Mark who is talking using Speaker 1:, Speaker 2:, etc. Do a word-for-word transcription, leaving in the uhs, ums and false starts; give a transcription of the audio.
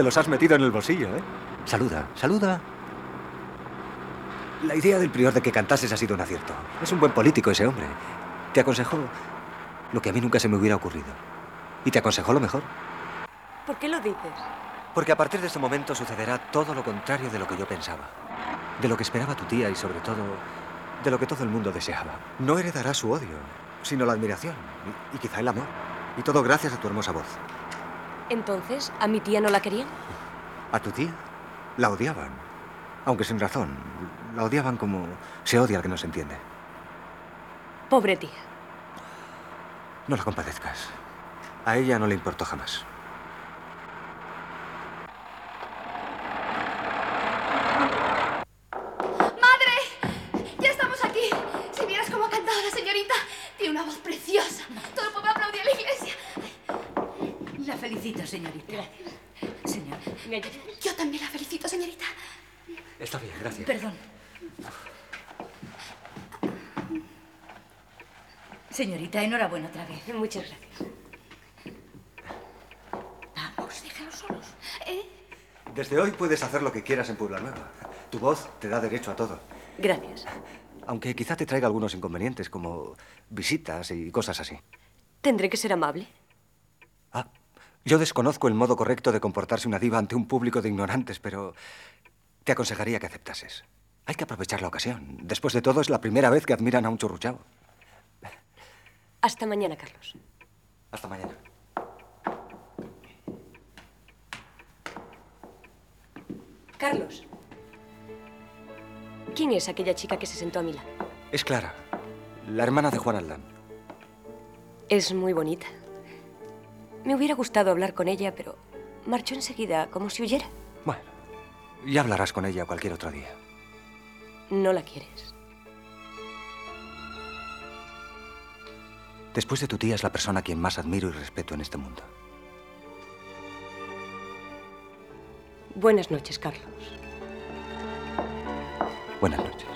Speaker 1: te los has metido en el bolsillo, ¿eh? Saluda, saluda. La idea del prior de que cantases ha sido un acierto. Es un buen político ese hombre. Te aconsejó lo que a mí nunca se me hubiera ocurrido. Y te aconsejó lo mejor.
Speaker 2: ¿Por qué lo dices?
Speaker 1: Porque a partir de este momento sucederá todo lo contrario de lo que yo pensaba. De lo que esperaba tu tía y, sobre todo, de lo que todo el mundo deseaba. No heredará su odio, sino la admiración y, y quizá el amor. Y todo gracias a tu hermosa voz.
Speaker 2: Entonces, ¿a mi tía no la querían?
Speaker 1: ¿A tu tía? La odiaban. Aunque sin razón. La odiaban como se odia al que no se entiende.
Speaker 2: Pobre tía.
Speaker 1: No la compadezcas. A ella no le importó jamás.
Speaker 3: ¡Madre! ¡Ya estamos aquí! Si vieras cómo ha cantado la señorita. Tiene una voz preciosa. Todo el pueblo aplaudía a la iglesia.
Speaker 4: La felicito, señorita. Señor.
Speaker 3: Yo también la felicito, señorita.
Speaker 1: Está bien, gracias.
Speaker 4: Perdón. Señorita, enhorabuena otra vez.
Speaker 2: Muchas gracias.
Speaker 4: Vamos, déjalos solos.
Speaker 3: ¿Eh?
Speaker 1: Desde hoy puedes hacer lo que quieras en Puebla Nueva. Tu voz te da derecho a todo.
Speaker 2: Gracias.
Speaker 1: Aunque quizá te traiga algunos inconvenientes, como visitas y cosas así.
Speaker 2: ¿Tendré que ser amable?
Speaker 1: Ah, yo desconozco el modo correcto de comportarse una diva ante un público de ignorantes, pero te aconsejaría que aceptases. Hay que aprovechar la ocasión. Después de todo, es la primera vez que admiran a un churruchao.
Speaker 2: Hasta mañana, Carlos.
Speaker 1: Hasta mañana.
Speaker 2: Carlos. ¿Quién es aquella chica que se sentó a mi lado?
Speaker 1: Es Clara, la hermana de Juan Aldán.
Speaker 2: Es muy bonita. Me hubiera gustado hablar con ella, pero marchó enseguida, como si huyera.
Speaker 1: Bueno, ya hablarás con ella cualquier otro día.
Speaker 2: ¿No la quieres?
Speaker 1: Después de tu tía, es la persona a quien más admiro y respeto en este mundo.
Speaker 2: Buenas noches, Carlos.
Speaker 1: Buenas noches.